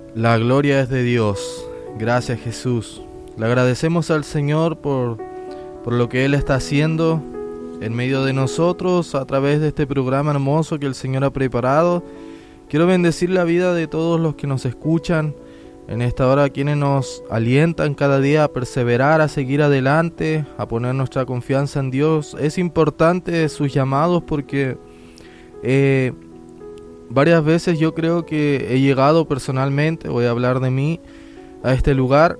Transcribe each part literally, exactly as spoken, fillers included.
La gloria es de Dios. Gracias, Jesús. Le agradecemos al Señor por, por lo que Él está haciendo en medio de nosotros a través de este programa hermoso que el Señor ha preparado. Quiero bendecir la vida de todos los que nos escuchan en esta hora, quienes nos alientan cada día a perseverar, a seguir adelante, a poner nuestra confianza en Dios. Es importante sus llamados porque eh, varias veces yo creo que he llegado personalmente, voy a hablar de mí, a este lugar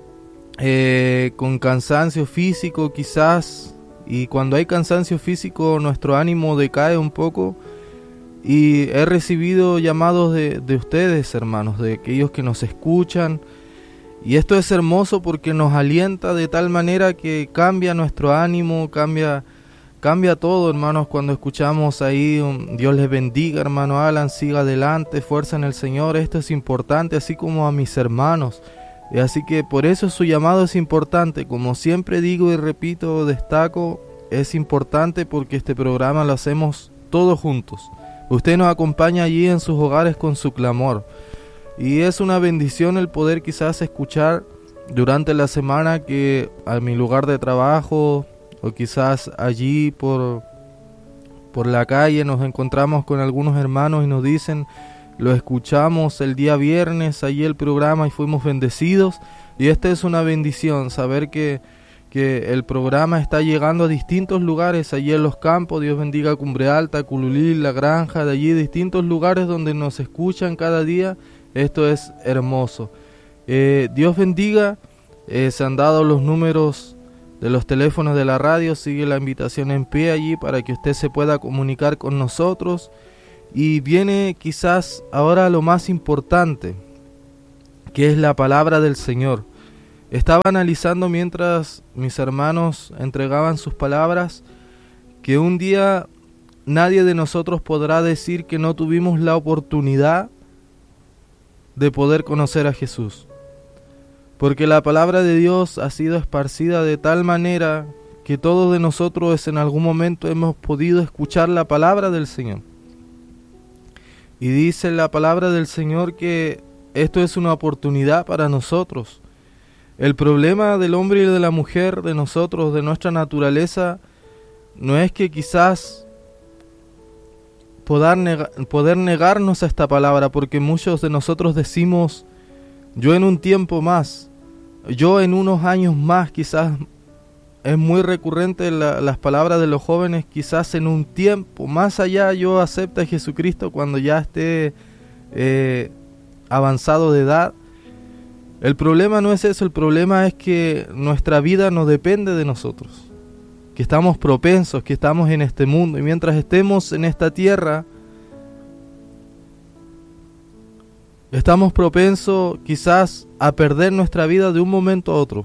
eh, con cansancio físico quizás, y cuando hay cansancio físico nuestro ánimo decae un poco, y he recibido llamados de, de ustedes, hermanos, de aquellos que nos escuchan, y esto es hermoso porque nos alienta de tal manera que cambia nuestro ánimo, cambia Cambia todo, hermanos, cuando escuchamos ahí, um, Dios les bendiga, hermano Alan, siga adelante, fuerza en el Señor. Esto es importante, así como a mis hermanos. Y así que por eso su llamado es importante. Como siempre digo y repito, destaco, es importante porque este programa lo hacemos todos juntos. Usted nos acompaña allí en sus hogares con su clamor. Y es una bendición el poder quizás escuchar durante la semana que a mi lugar de trabajo, o quizás allí por, por la calle nos encontramos con algunos hermanos y nos dicen, lo escuchamos el día viernes, allí el programa y fuimos bendecidos. Y esta es una bendición, saber que, que el programa está llegando a distintos lugares, allí en los campos. Dios bendiga Cumbre Alta, Cululí, La Granja, de allí distintos lugares donde nos escuchan cada día. Esto es hermoso. Eh, Dios bendiga, eh, se han dado los números de los teléfonos de la radio, sigue la invitación en pie allí para que usted se pueda comunicar con nosotros. Y viene quizás ahora lo más importante, que es la palabra del Señor. Estaba analizando mientras mis hermanos entregaban sus palabras, que un día nadie de nosotros podrá decir que no tuvimos la oportunidad de poder conocer a Jesús. Porque la palabra de Dios ha sido esparcida de tal manera que todos de nosotros en algún momento hemos podido escuchar la palabra del Señor. Y dice la palabra del Señor que esto es una oportunidad para nosotros. El problema del hombre y de la mujer, de nosotros, de nuestra naturaleza, no es que quizás poder, neg- poder negarnos a esta palabra, porque muchos de nosotros decimos, yo en un tiempo más, yo en unos años más, quizás es muy recurrente la, las palabras de los jóvenes, quizás en un tiempo más allá yo acepte a Jesucristo cuando ya esté eh, avanzado de edad. El problema no es eso, el problema es que nuestra vida no depende de nosotros, que estamos propensos, que estamos en este mundo, y mientras estemos en esta tierra, estamos propensos quizás a perder nuestra vida de un momento a otro.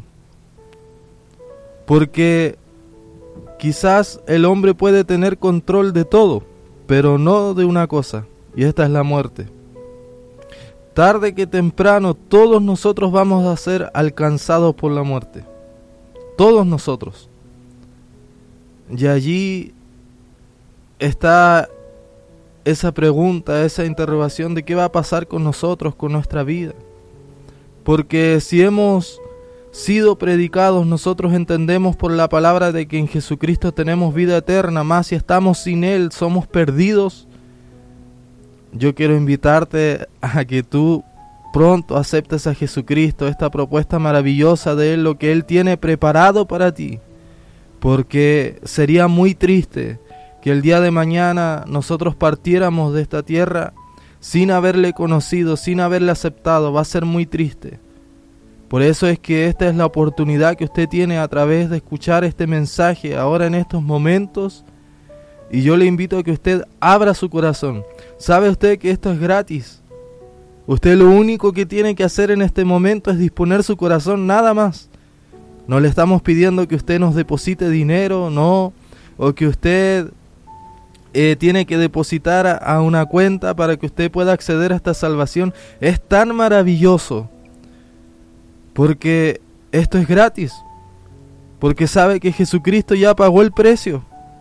Porque quizás el hombre puede tener control de todo, pero no de una cosa, y esta es la muerte. Tarde que temprano todos nosotros vamos a ser alcanzados por la muerte. Todos nosotros. Y allí está esa pregunta, esa interrogación de qué va a pasar con nosotros, con nuestra vida. Porque si hemos sido predicados, nosotros entendemos por la palabra de que en Jesucristo tenemos vida eterna, más si estamos sin Él, somos perdidos. Yo quiero invitarte a que tú pronto aceptes a Jesucristo, esta propuesta maravillosa de Él, lo que Él tiene preparado para ti. Porque sería muy triste que el día de mañana nosotros partiéramos de esta tierra sin haberle conocido, sin haberle aceptado. Va a ser muy triste. Por eso es que esta es la oportunidad que usted tiene a través de escuchar este mensaje ahora en estos momentos. Y yo le invito a que usted abra su corazón. ¿Sabe usted que esto es gratis? Usted lo único que tiene que hacer en este momento es disponer su corazón, nada más. No le estamos pidiendo que usted nos deposite dinero, no, o que usted eh, tiene que depositar a, a una cuenta para que usted pueda acceder a esta salvación. Es tan maravilloso, porque esto es gratis, porque sabe que Jesucristo ya pagó el precio.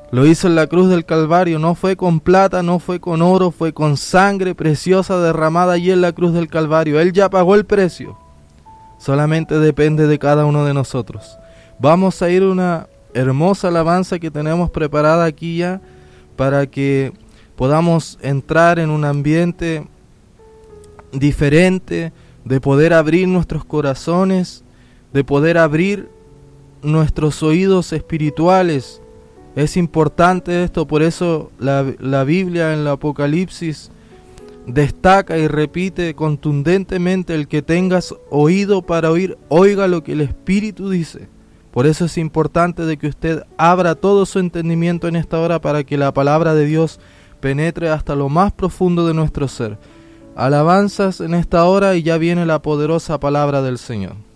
Lo hizo en la cruz del Calvario, no fue con plata, no fue con oro, fue con sangre preciosa derramada allí en la cruz del Calvario. Él ya pagó el precio. Solamente depende de cada uno de nosotros. Vamos a ir a una hermosa alabanza que tenemos preparada aquí ya para que podamos entrar en un ambiente diferente, de poder abrir nuestros corazones, de poder abrir nuestros oídos espirituales. Es importante esto, por eso la, la Biblia en el Apocalipsis destaca y repite contundentemente: el que tengas oído para oír, oiga lo que el Espíritu dice. Por eso es importante de que usted abra todo su entendimiento en esta hora para que la palabra de Dios penetre hasta lo más profundo de nuestro ser. Alabanzas en esta hora y ya viene la poderosa palabra del Señor.